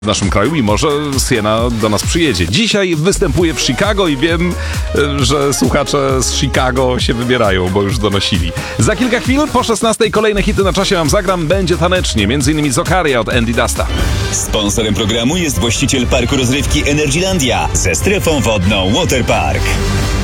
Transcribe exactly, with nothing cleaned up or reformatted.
w naszym kraju, mimo że Sienna do nas przyjedzie. Dzisiaj występuje w Chicago i wiem, że słuchacze z Chicago się wybierają, bo już donosili. Za kilka chwil, po szesnastej, kolejne hity na czasie wam zagram. Będzie tanecznie, między innymi Zokaria od Andy Dusta. Sponsorem programu jest właściciel parku rozrywki Energylandia ze strefą wodną Waterpark.